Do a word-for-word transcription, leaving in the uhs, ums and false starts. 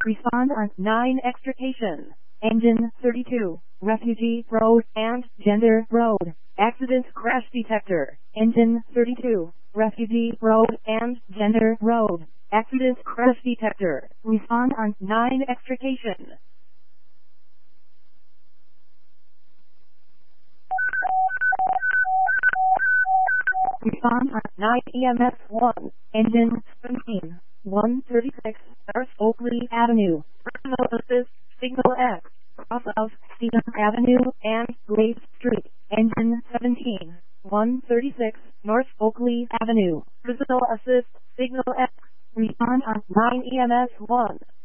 Respond on nine extrication. Engine thirty-two. Refugee Road and Gender Road. Accident crash detector. Engine thirty-two. Refugee Road and Gender Road. Accident crash detector. Respond on nine extrication. Respond on nine E M S one. Engine seventeen. one thirty-six North Oakley Avenue. Personal assist. Signal X. Cross of Stephen Avenue and Glade Street. Engine seventeen. one thirty-six North Oakley Avenue. Personal assist. Signal X. Respond on nine E M S one.